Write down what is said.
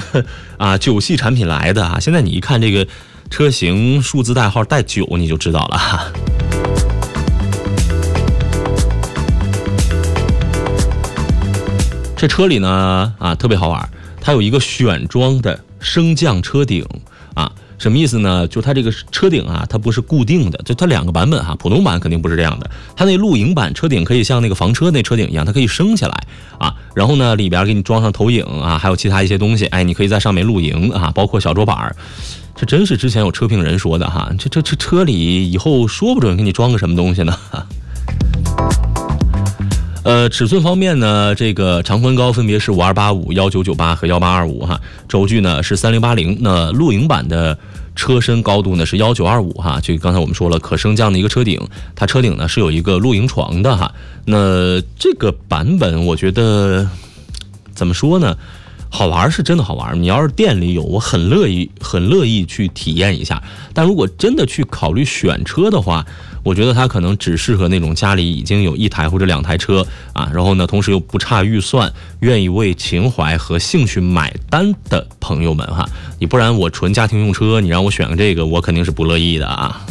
9系产品来的啊。现在你一看这个车型数字代号带9，你就知道了哈。这车里呢特别好玩，它有一个选装的升降车顶啊。什么意思呢？就它这个车顶它不是固定的，就它2个版本普通版肯定不是这样的，它那露营版车顶可以像那个房车那车顶一样，它可以升下来然后呢里边给你装上投影还有其他一些东西，你可以在上面露营包括小桌板。这真是之前有车评人说的这车里以后说不准给你装个什么东西呢尺寸方面呢，这个长宽高分别是5285、1998和1825轴距呢是3080。那露营版的车身高度呢是1925这个刚才我们说了可升降的一个车顶，它车顶呢是有一个露营床的那这个版本我觉得怎么说呢？好玩是真的好玩，你要是店里有，我很乐意去体验一下。但如果真的去考虑选车的话，我觉得它可能只适合那种家里已经有1台或者2台车然后呢同时又不差预算，愿意为情怀和兴趣买单的朋友们你不然我纯家庭用车，你让我选个这个，我肯定是不乐意的